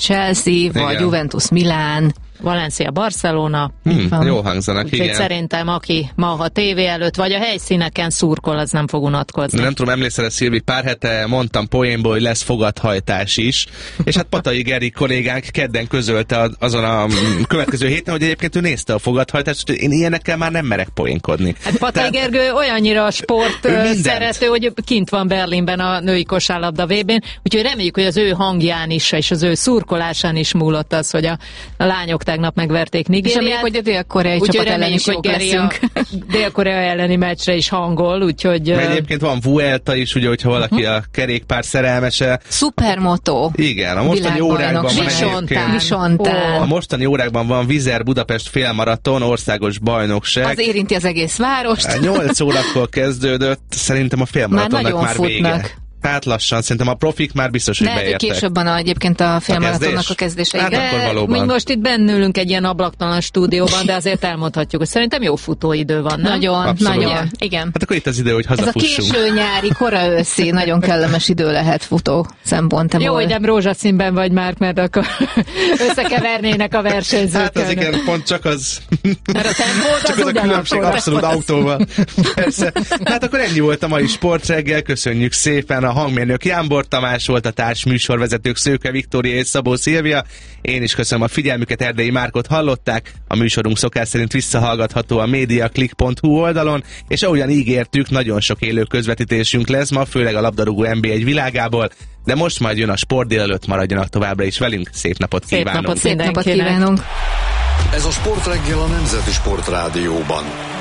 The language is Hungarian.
Chelsea, vagy igen. Juventus Milán. Valencia, Barcelona. Jó hangzanak, Úgyhogy igen. szerintem aki ma a tévé előtt, vagy a helyszíneken szurkol, az nem fog unatkozni. Nem tudom, emlékszel, Szilvi, pár hete mondtam poénból, hogy lesz fogadhajtás is, és hát Patai Geri kollégánk kedden közölte azon a következő héten, hogy egyébként ő nézte a fogadhajtást, én ilyenekkel már nem merek poénkodni. Hát Patai Gergő olyannyira sport mindent. szerető, hogy kint van Berlinben a női kosárlabda VB-n, úgyhogy reméljük, hogy az ő hangján is, és az ő szurkolásán is múlott az, hogy a lányok tegnap megverték Nigériát. És reméljük, hogy a dél-koreai csapat ellen is jók leszünk. Dél-Korea elleni meccsre is hangol, úgyhogy... Mert egyébként van Vuelta is, ugye, hogyha valaki a kerékpár szerelmese. Supermoto. Igen, a mostani órákban van egyébként. Visontán. A mostani órákban van Vizer Budapest félmaraton, országos bajnokság. Az érinti az egész várost. 8 órakor kezdődött, szerintem a félmaratonnak már vége. Futnak. Hát lassan, szerintem a profik már biztos, hogy Lehet, hogy beértek. később van egyébként a félmaratonnak a kezdése. Hát igen. akkor valóban. Mi most itt bennülünk egy ilyen ablaktalan stúdióban, de azért elmondhatjuk, hogy szerintem jó futóidő van, nem? Nagyon, Abszolút. nagyon. Igen. Hát akkor itt az idő, hogy Ez a hazafussunk. késő nyári, kora őszi, nagyon kellemes idő lehet futó szempontból. Jó, hogy nem rózsaszínben vagy már, mert akkor összekevernének a versenyzők. Hát az igen, pont csak az... Mert a tempót Csak az a különbség abszolút autóval. Persze. Hát akkor ennyi volt a mai sportreggel, köszönjük szépen. A hangmérnök Jámbor Tamás volt, a társ műsorvezetők Szőke Viktória és Szabó Szilvia. Én is köszönöm a figyelmüket, Erdei Márkot hallották. A műsorunk szokás szerint visszahallgatható a mediaclick.hu oldalon, és ahogyan ígértük, nagyon sok élő közvetítésünk lesz ma, főleg a labdarúgó NB1 világából. De most majd jön a sport délelőtt, maradjanak továbbra is velünk. Szép napot kívánunk! Szép napot kívánunk! Ez a Sportreggel a Nemzeti Sportrádióban.